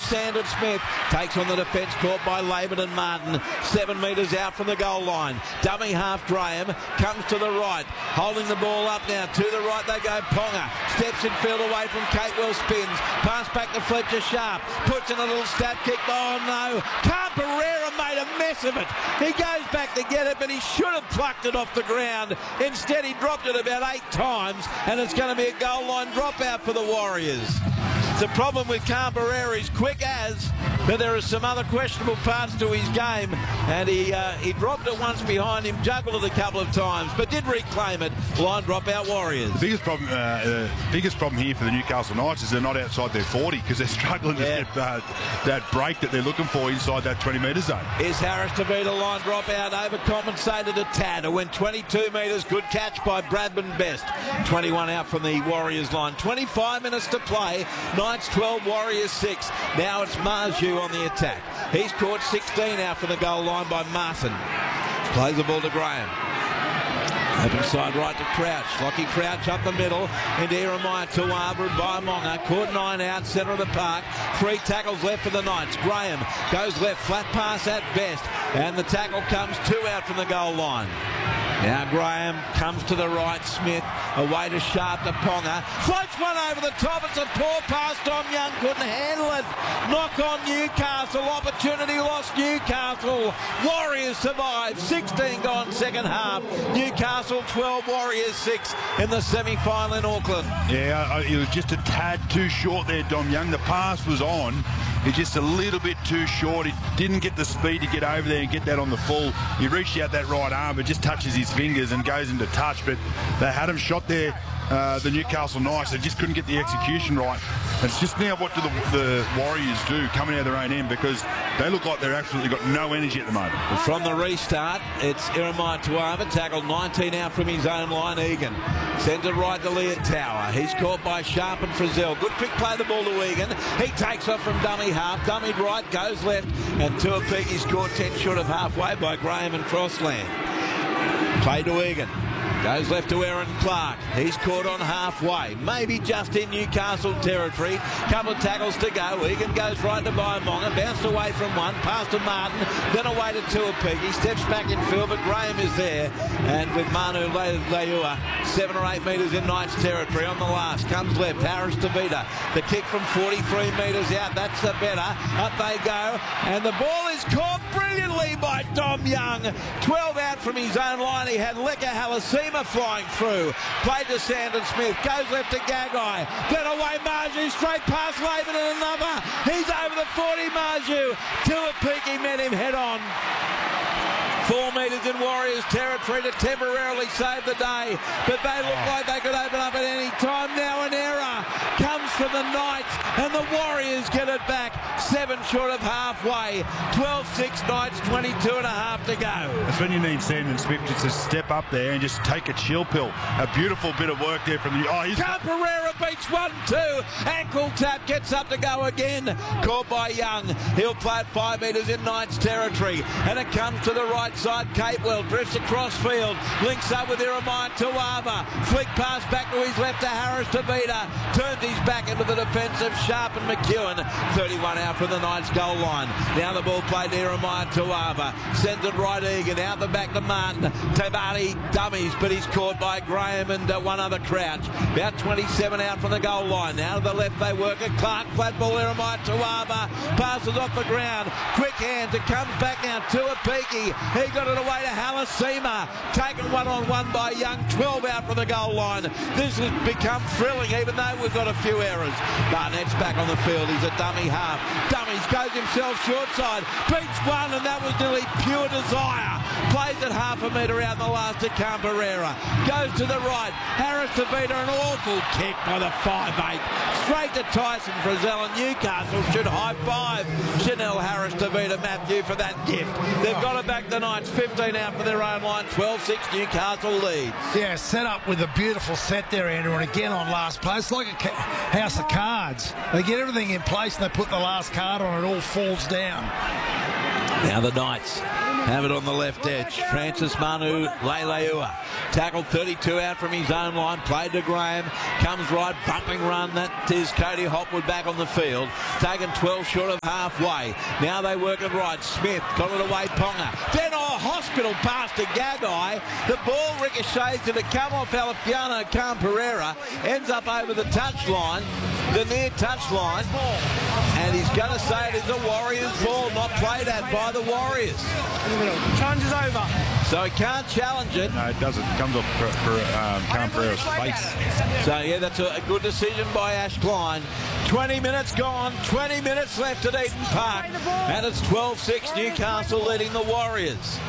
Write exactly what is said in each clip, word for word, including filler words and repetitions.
Sandon Smith takes on the defence caught by Laban and Martin. Seven metres out from the goal line. Dummy half Graham comes to the right, holding the ball up now. To the right they go. Ponga steps in field away from Catewell, spins. Pass back to Fletcher Sharp. Puts in a little stab kick. Oh no. Cabrera made a mess of it. He goes back to get it, but he should have plucked it off the ground. Instead, he dropped it about eight times, and it's going to be a goal line dropout for the Warriors. The problem with Cabrera is quick as, but there are some other questionable parts to his game, and he uh, he dropped it once behind him, juggled it a couple of times, but did reclaim it. Line dropout Warriors. The biggest problem, uh, uh, biggest problem here for the Newcastle Knights is they're not outside their forty because they're struggling yeah. to get uh, that break that they're looking for inside that twenty metre zone. Is Harris to beat a line dropout, overcompensated a tad. It went twenty-two metres, good catch by Bradman Best. twenty-one out from the Warriors line. twenty-five minutes to play. Knights twelve, Warriors six. Now it's Marju on the attack. He's caught sixteen out from the goal line by Martin. Plays the ball to Graham. Open side right to Crouch. Lockie Crouch up the middle into Jeremiah Tuava and Baimonga. Caught nine out, centre of the park. Three tackles left for the Knights. Graham goes left, flat pass at best. And the tackle comes two out from the goal line. Now Graham comes to the right. Smith away to Sharp to Ponga. Floats one over the top. It's a poor pass. Tom Young couldn't handle it. Knock on Newcastle. Opportunity lost Newcastle. Warriors survive. sixteen gone second half. Newcastle twelve, Warriors six in the semi-final in Auckland. Yeah, it was just a tad too short there, Dom Young. The pass was on. It's just a little bit too short. He didn't get the speed to get over there and get that on the full. He reached out that right arm, but just touches his fingers and goes into touch. But they had him shot there, uh, the Newcastle Knights. They just couldn't get the execution right. It's just now what do the, the Warriors do coming out of their own end, because they look like they're absolutely got no energy at the moment. From the restart, it's Jeremiah Tuava, tackled nineteen out from his own line. Egan sends it right to Leah Tower. He's caught by Sharp and Frizzell. Good quick play the ball to Egan. He takes off from dummy half, dummied right, goes left, and Tuapegi's caught ten short of halfway by Graham and Crossland. Play to Egan. Goes left to Aaron Clark. He's caught on halfway. Maybe just in Newcastle territory. Couple of tackles to go. Egan goes right to Baimonga. Bounced away from one. Pass to Martin. Then away to Tuapigi. Steps back in field, but Graham is there. And with Manu Leua, seven or eight metres in Knights territory. On the last. Comes left. Harris to Vita. The kick from forty-three metres out. That's the better. Up they go. And the ball is caught brilliantly by Dom Young. twelve out from his own line. He had Leka Halasima flying through. Played to Sandon Smith. Goes left to Gagai. Then away Marju. Straight past Laban and another. He's over the forty, Marju. Tuapiki met him head on. Four metres in Warriors territory to temporarily save the day, but they look like they could open up at any time. Now an error comes from the Knights, and the Warriors get it back. Seven short of halfway. twelve six Knights, twenty-two and a half to go. That's when you need Sandon Smith just to step up there and just take a chill pill. A beautiful bit of work there from the... Oh, he's... Cabrera beats one two. Ankle tap, gets up to go again. Caught by Young. He'll play at five metres in Knights territory, and it comes to the right side. Capewell drifts across field, links up with Jeremiah Tuava. Flick pass back to his left to Harris to Vita. Turns his back into the defence of Sharp and McEwen. thirty-one out from the Knights goal line. Now the ball played to Jeremiah Tuava. Sends it right Egan. Out the back to Martin. Tabari dummies, but he's caught by Graham and uh, one other Crouch. About twenty-seven out from the goal line. Now to the left they work it. Clark, flat ball, Jeremiah Tuava. Passes off the ground. Quick hands. It comes back now to Tuapiki. He got it away to Halasima. Taken one on one by Young. twelve out from the goal line. This has become thrilling, even though we've got a few errors. Barnett's back on the field. He's a dummy half. Dummies goes himself short side. Beats one, and that was nearly pure desire. Plays it half a metre out in the last to Cabrera. Goes to the right. Harris to Vita. An awful kick by the five eight. Straight to Tyson Frizzell, and Newcastle should high five Chanel Harris to Vita Matthew for that gift. They've got it back the Knights. fifteen out for their own line. twelve six Newcastle leads. Yeah, set up with a beautiful set there, Andrew, and again on last play. It's like a house of cards. They get everything in place and they put the last card on, it all falls down. Now the Knights have it on the left edge. Francis Manu Leilua tackled thirty-two out from his own line, played to Graham, comes right, bumping run. That is Cody Hopwood back on the field, taken twelve short of halfway. Now they work it right. Smith got it away, Ponga. Then a hospital pass to Gagai. The ball ricochets to the come off Alapiano Camperera, ends up over the touchline, the near touchline, and he's going to say it is a Warriors ball, not played at by the Warriors. Challenge is over. So he can't challenge it. No, it doesn't. It comes off um, Camperera's face. So yeah, that's a, a good decision by Ash Klein. twenty minutes gone, twenty minutes left at Eden Park, and it's twelve six Newcastle leading the Warriors.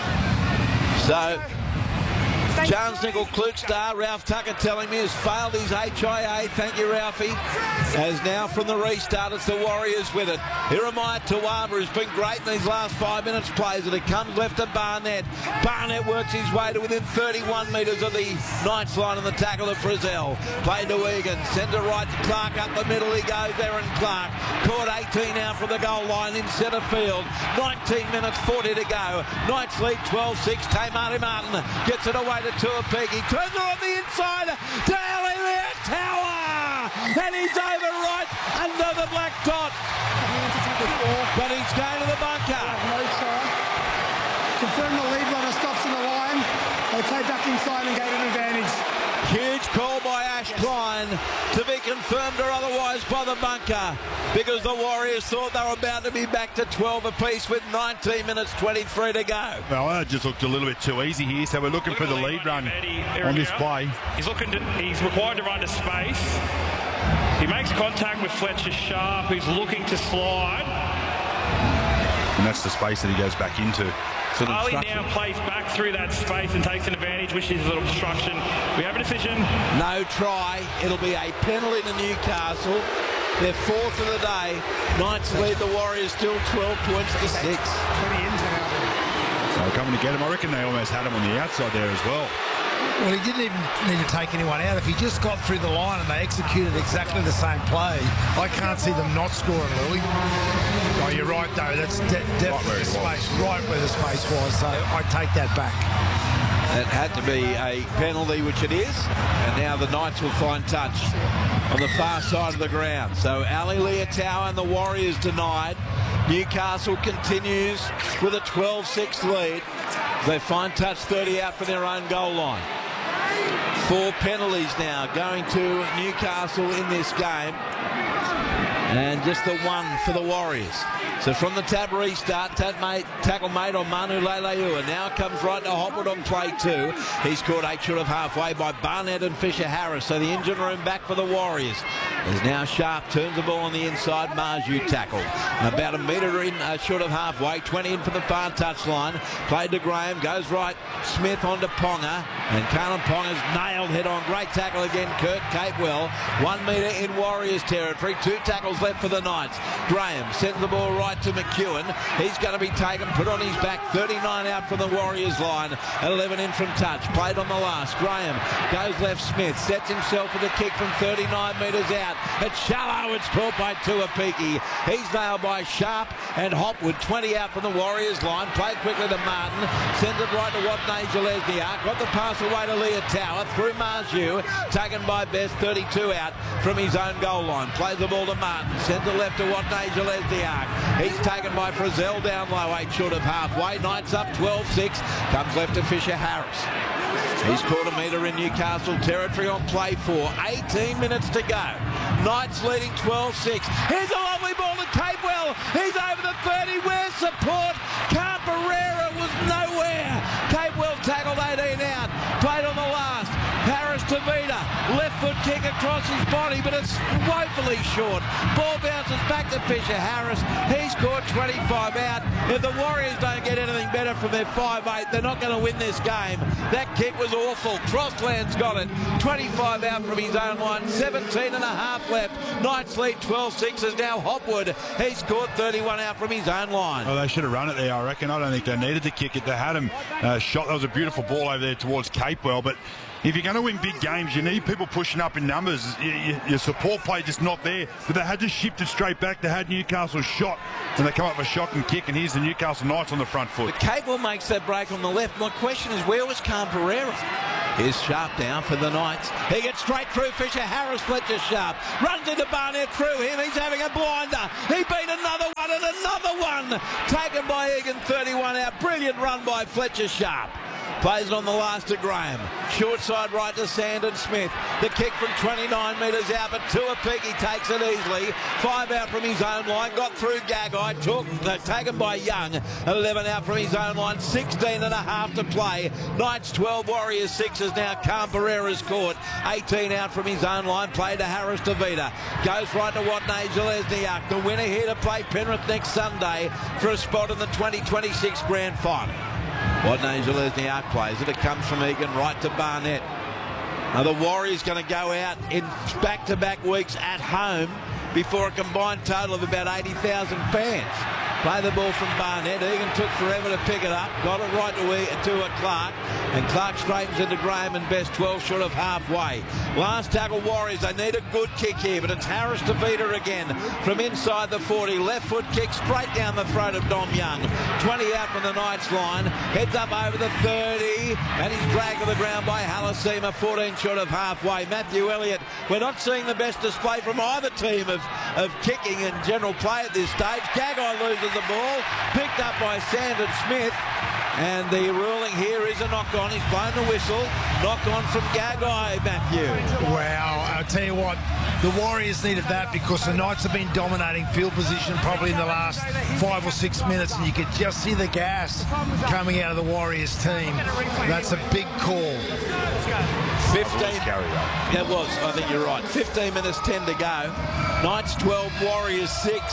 So Charles Nickel Klutstar, Ralph Tucker telling me, has failed his H I A. Thank you, Ralphie. As now from the restart, it's the Warriors with it. Jeremiah Tawava has been great in these last five minutes, plays it. It comes left to Barnett. Barnett works his way to within thirty-one metres of the Knights line on the tackle of Frizzell. Played to Egan. Sends it right to Clark up the middle. He goes, Aaron Clark. Caught eighteen out from the goal line in centre field. nineteen minutes, forty to go. Knights lead twelve six. Tamari Martin gets it away to Tuapiki. Turns it on the inside to Ali Tower. And he's over right under the black dot. But he's going to the bunker. No try. Confirm the lead runner stops in the line. They play back inside and gain an advantage. Huge call by Ash Klein, to be confirmed or otherwise by the bunker, because the Warriors thought they were about to be back to twelve apiece with nineteen minutes twenty-three to go. Well, that just looked a little bit too easy here, so we're looking Look for the the lead run Eddie, on this Eric, play. He's looking to, he's required to run to space. He makes contact with Fletcher Sharp, who's looking to slide. And that's the space that he goes back into. Ali now plays back through that space and takes an advantage, which is a little obstruction. We have a decision. No try. It'll be a penalty to Newcastle. They're fourth of the day. Knights lead the Warriors still twelve points to six. twenty into now. So coming to get him, I reckon they almost had him on the outside there as well. Well, he didn't even need to take anyone out. If he just got through the line and they executed exactly the same play, I can't see them not scoring, Louis. Oh, you're right, though. That's de definitely the space, right where the space was. So I take that back. It had to be a penalty, which it is. And now the Knights will find touch on the far side of the ground. So Ali Leotau and the Warriors denied. Newcastle continues with a twelve six lead. They find touch thirty out from their own goal line. Four penalties now going to Newcastle in this game. And just the one for the Warriors. So from the tab restart, tab made, tackle made on Manu Leilua. Now comes right to Hopwood on play two. He's caught eight short of halfway by Barnett and Fisher Harris. So the engine room back for the Warriors. As now Sharp turns the ball on the inside. Marju tackle. About a metre in uh, short of halfway. twenty in for the far touchline. Played to Graham. Goes right. Smith onto Ponga. And Carlin Ponga's nailed head on. Great tackle again. Kurt Capewell. One metre in Warriors territory. Two tackles left for the Knights. Graham sends the ball right to McEwen. He's going to be taken, put on his back. thirty-nine out from the Warriors line. eleven in from touch. Played on the last. Graham goes left. Smith sets himself with a kick from thirty-nine metres out. It's shallow. It's caught by Tuapiki. He's nailed by Sharp and Hopwood. twenty out from the Warriors line. Played quickly to Martin. Sends it right to Watney Gillespie. Got the pass away to Leah Tower. Through Marju. Taken by Best. thirty-two out from his own goal line. Plays the ball to Martin. Sends it left to Watney Gillespie. He's taken by Frizzell down low, eight short of halfway. Knights up twelve six. Comes left to Fisher Harris. He's caught a metre in Newcastle territory on play four. eighteen minutes to go. Knights leading twelve six. Here's a lovely ball to Capewell. He's over the thirty. Where's support? Camperera was nowhere. Capewell tackled eighteen out. Played on the last. Harris to Vida. Left foot kick across his body, but it's woefully short. Ball bounces back to Fisher Harris. He's caught twenty-five out. If the Warriors don't get anything better from their five eight, they're not going to win this game. That kick was awful. Crossland's got it. twenty-five out from his own line. seventeen and a half left. Knights lead twelve six is now Hopwood. He's caught thirty-one out from his own line. Oh, they should have run it there, I reckon. I don't think they needed to kick it. They had him uh, shot. That was a beautiful ball over there towards Capewell, but if you're going to win big games, you need people pushing up in numbers. Your support play just not there. But they had to shift it straight back. They had Newcastle shot and they come up with a shocking kick, and here's the Newcastle Knights on the front foot. But Capewell makes that break on the left. My question is, where was Khan Pereira? Here's Sharp down for the Knights. He gets straight through Fisher Harris. Fletcher Sharp runs into Barnett through him. He's having a blinder. He beat another one and another one. Taken by Egan, thirty-one out. Brilliant run by Fletcher Sharp. Plays it on the last to Graham. Short side right to Sandon Smith. The kick from twenty-nine metres out, but Tuapiki takes it easily. Five out from his own line. Got through Gagai. Took, uh, taken by Young. eleven out from his own line. sixteen and a half to play. Knights twelve, Warriors six is now Khan Pereira's caught. eighteen out from his own line. Play to Harris Tavita. Goes right to Watney Zalesniak. The winner here to play Penrith next Sunday for a spot in the twenty twenty-six Grand Final. Watney Zalesniak plays it. It comes from Egan right to Barnett. Now the Warriors going to go out in back-to-back weeks at home before a combined total of about eighty thousand fans. Play the ball from Barnett. Egan took forever to pick it up. Got it right to, e to a Clark. And Clark straightens into Graham and Best, twelve short of halfway. Last tackle Warriors. They need a good kick here, but it's Harris to beat her again from inside the forty. Left foot kick straight down the throat of Dom Young. twenty out from the Knights line. Heads up over the thirty. And he's dragged to the ground by Halasima. fourteen short of halfway. Matthew Elliott. We're not seeing the best display from either team of, of kicking and general play at this stage. Gagai loses the ball. Picked up by Sandon Smith. And the ruling here is a knock-on. He's blown the whistle. Knock-on from Gagai, Matthew. Wow, I'll tell you what, the Warriors needed that because the Knights have been dominating field position probably in the last five or six minutes, and you could just see the gas coming out of the Warriors team. That's a big call. fifteen. That was, I think you're right. fifteen minutes, ten to go. Knights twelve, Warriors six.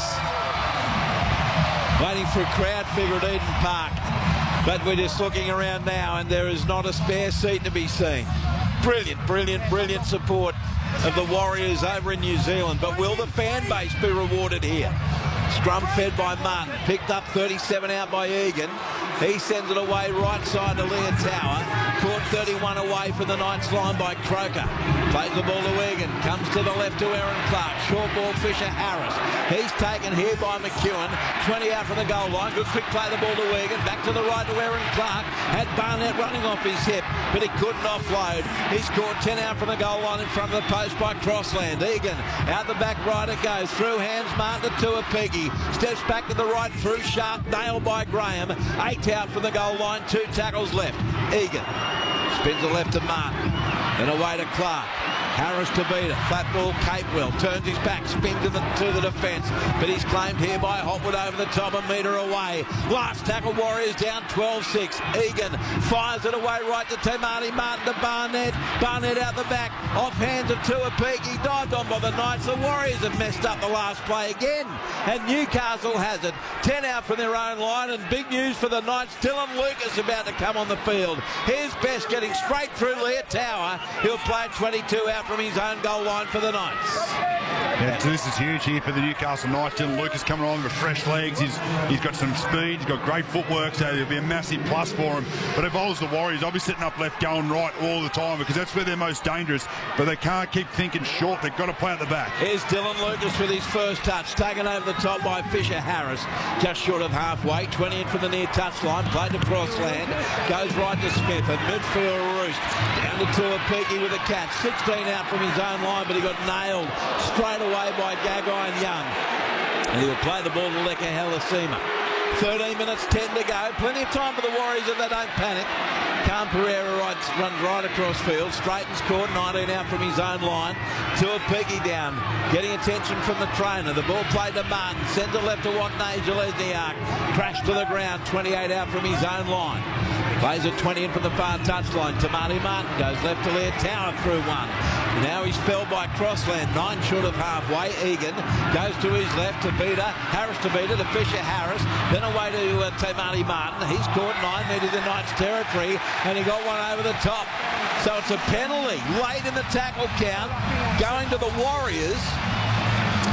Waiting for a crowd figure at Eden Park. But we're just looking around now and there is not a spare seat to be seen. Brilliant, brilliant, brilliant support of the Warriors over in New Zealand. But will the fan base be rewarded here? Scrum fed by Martin. Picked up thirty-seven out by Egan. He sends it away right side to Leah Tower. Caught thirty-one away from the Knights line by Croker. Plays the ball to Egan. Comes to the left to Aaron Clark. Short ball Fisher Harris. He's taken here by McEwen. twenty out from the goal line. Good quick play the ball to Egan. Back to the right to Aaron Clark. Had Barnett running off his hip, but he couldn't offload. He's caught ten out from the goal line in front of the post by Crossland. Egan out the back right it goes. Through hands Martin to Tuapiki. Steps back to the right through Sharp. Nailed by Graham. Eight out from the goal line. Two tackles left. Egan spins the left to Martin. Then away to Clark. Harris to beat it. Flat ball, Capewell. Turns his back, spins to the, to the defence. But he's claimed here by Hopwood over the top, a metre away. Last tackle, Warriors down twelve six. Egan fires it away right to Tamati Martin to Barnett. Barnett out the back. Off hands of Tuapiki. Dived on by the Knights. The Warriors have messed up the last play again. And Newcastle has it. ten out from their own line. And big news for the Knights. Dylan Lucas about to come on the field. Here's Best getting straight through Leah Tower. He'll play twenty-two out from his own goal line for the Knights. Yeah, so this is huge here for the Newcastle Knights. Dylan Lucas coming on with fresh legs. He's he's got some speed. He's got great footwork, so it'll be a massive plus for him. But if I was the Warriors, I'll be sitting up left going right all the time because that's where they're most dangerous. But they can't keep thinking short. They've got to play at the back. Here's Dylan Lucas with his first touch. Taken over the top by Fisher Harris. Just short of halfway. twenty in from the near touchline. Played to Crossland. Goes right to Smith. And midfield Roost. Down to Tuapiki with a catch. sixteen out from his own line, but he got nailed straight away by Gagai and Young. And he will play the ball to Leka Halasima. thirteen minutes, ten to go. Plenty of time for the Warriors if they don't panic. Khan Pereira rides, runs right across field. Straightens court, nineteen out from his own line. Tuapiki down. Getting attention from the trainer. The ball played to Martin. Centre left to Watney Zalesniak. Crashed to the ground. twenty-eight out from his own line. Plays at twenty in from the far touchline. Tamati Martin goes left to Leah Tower through one. Now he's felled by Crossland, nine short of halfway. Egan goes to his left to Vida. Harris to Vida to Fisher Harris. Then away to uh, Tamati Martin. He's caught nine metres in Knights territory and he got one over the top. So it's a penalty late in the tackle count going to the Warriors.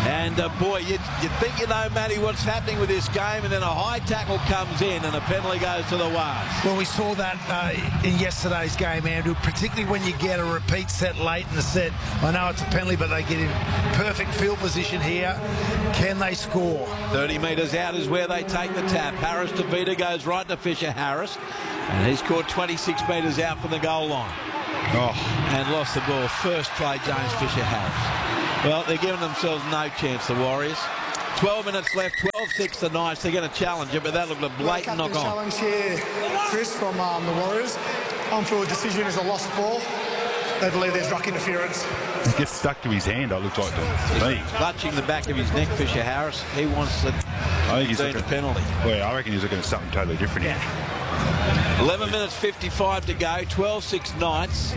And uh, boy, you, you think you know, Matty, what's happening with this game, and then a high tackle comes in and a penalty goes to the Wars. Well, we saw that uh, in yesterday's game, Andrew, particularly when you get a repeat set late in the set. I know it's a penalty, but they get in perfect field position here. Can they score? thirty metres out is where they take the tap. Harris DeVita goes right to Fisher Harris, and he's caught twenty-six metres out from the goal line. Oh. And lost the ball. First play, James Fisher Harris. Well, they're giving themselves no chance, the Warriors. twelve minutes left, twelve six the Knights. They're going to challenge it, but that looked a blatant knock on. Challenge here, Chris, from um, the Warriors. On-field decision is a lost ball. They believe there's ruck interference. It gets stuck to his hand, it looks like to me. Clutching the back of his neck, Fisher Harris. He wants the I think he's looking a penalty. Well, I reckon he's looking at something totally different here. eleven minutes fifty-five to go, twelve six Knights.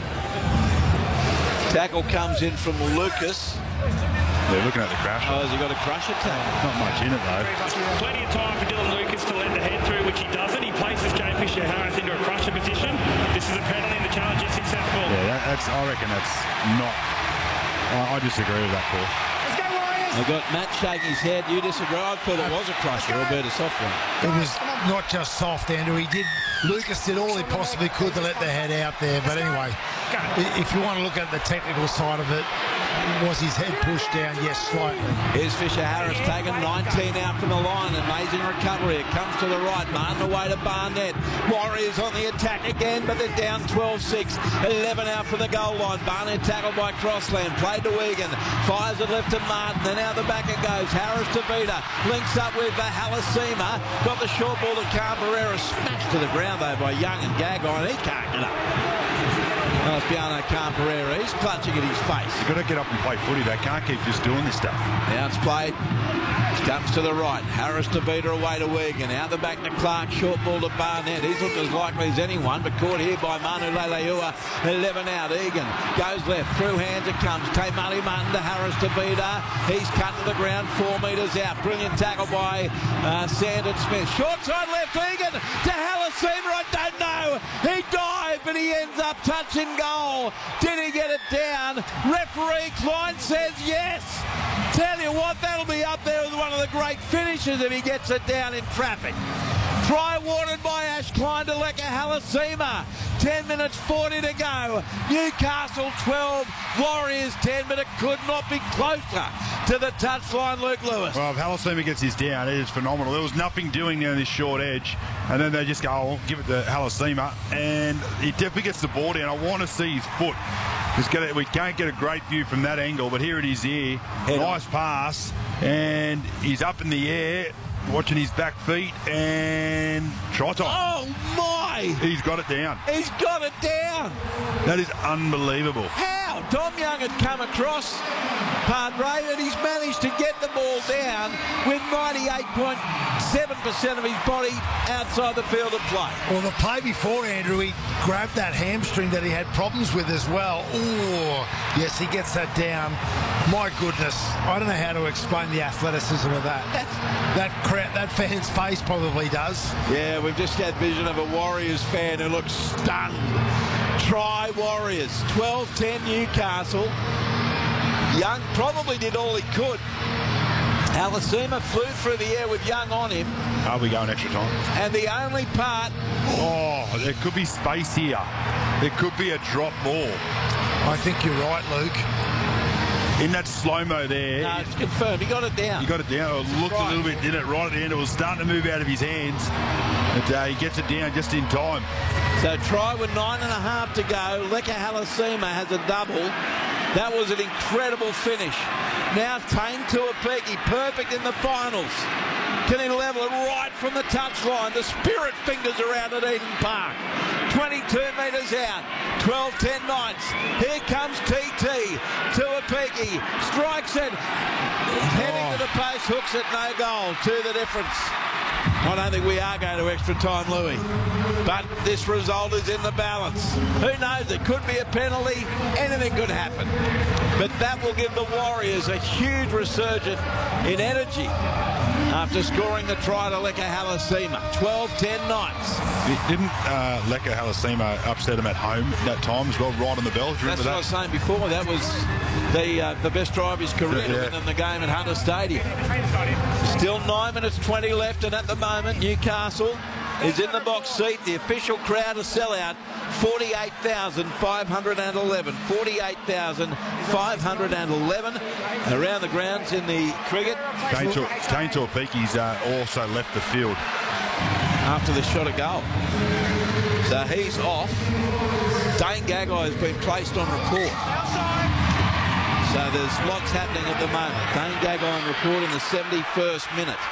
Tackle comes in from Lucas. They're looking at the crash. Oh, has he got a crusher tackle? Not much in it, though. Plenty of time for Dylan Lucas to let the head through, which he doesn't. He places James Fisher Harris into a crusher position. This is a penalty, and the challenge is successful. Yeah, that, that's. I reckon that's not. I, I disagree with that call. I've got Matt shaking his head. You disagree? I thought it was a crusher, albeit a soft one. It was not just soft, Andrew. He did. Lucas did all he possibly could to let the head out there. But anyway, if you want to look at the technical side of it, was his head pushed down? Yes, slightly. Here's Fisher Harris taken nineteen out from the line. Amazing recovery. It comes to the right. Martin away to Barnett. Warriors on the attack again, but they're down twelve six. eleven out from the goal line. Barnett tackled by Crossland. Played to Egan. Fires it left to Martin. Then out the back it goes. Harris to Vida. Links up with the Halasima. Got the short ball to Carberera. Smashed to the ground though by Young and Gagai. He can't get up. Well, it's Piano Camperera. He's clutching at his face. You've got to get up and play footy. They can't keep just doing this stuff. Now it's played. Comes to the right. Harris to Vida away to Wigan. Out the back to Clark. Short ball to Barnett. He's looked as likely as anyone, but caught here by Manu Leleua. eleven out. Egan goes left. Through hands it comes. Tamale Martin to Harris to Vida. He's cut to the ground. Four metres out. Brilliant tackle by uh, Sandon Smith. Short side left. Egan to Halasima. I don't know. He dived, but he ends up touching goal. Did he get it down? Referee Klein says yes. Tell you what, that'll be up there with one of the great finishes if he gets it down in traffic. Try awarded by Ash Klein to Leka Halasima. ten minutes forty to go. Newcastle twelve, Warriors ten, but it could not be closer to the touchline, Luke Lewis. Well, if Halasima gets his down, it is phenomenal. There was nothing doing there in this short edge, and then they just go, oh, give it to Halasima, and he definitely gets the ball down. I want to see his foot. Gonna, we can't get a great view from that angle, but here it is here. Head nice on. Pass, and he's up in the air, watching his back feet, and try time. Oh, my! He's got it down. He's got it down. That is unbelievable. How? Dom Young had come across Padre, and he's managed to get the ball down with ninety-eight point seven percent of his body outside the field of play. Well, the play before, Andrew, he grabbed that hamstring that he had problems with as well. Oh, yes, he gets that down. My goodness, I don't know how to explain the athleticism of that. That's, that crowd, that fan's face probably does. Yeah, we've just had vision of a Warriors fan who looks stunned. Try Warriors, twelve ten Newcastle. Young probably did all he could. Halasima flew through the air with Young on him. Are we going extra time? And the only part... Oh, there could be space here. There could be a drop ball. I think you're right, Luke. In that slow-mo there... No, it's confirmed. He got it down. He got it down. It looked right. a little bit, didn't it? Right at the end. It was starting to move out of his hands. And uh, he gets it down just in time. So try with nine and a half to go. Leka Halasima has a double. That was an incredible finish. Now Tane Tuapeki, perfect in the finals. Can he level it right from the touchline? The spirit fingers around at Eden Park. twenty-two metres out. twelve ten Knights. Here comes T T. Tuapeki strikes it. Heading oh. to the post, hooks it, no goal. Two the difference. I don't think we are going to extra time, Louis. But this result is in the balance. Who knows? It could be a penalty. Anything could happen. But that will give the Warriors a huge resurgence in energy after scoring the try to Leka Halasima. twelve ten Knights. Didn't uh, Leka Halasima upset him at home that time as well, right on the bell? Do you That's remember what that? I was saying before. That was the uh, the best try of his career Yeah. to win them the game at Hunter Stadium. Still nine minutes twenty left, and at the moment Newcastle is in the box seat. The official crowd, a sellout, forty-eight thousand five hundred eleven. forty-eight thousand five hundred eleven around the grounds in the cricket. Kane Torpeki's uh, also left the field. After the shot of goal. So he's off. Dane Gagai has been placed on report. So there's lots happening at the moment. Dane Gagai on report in the seventy-first minute.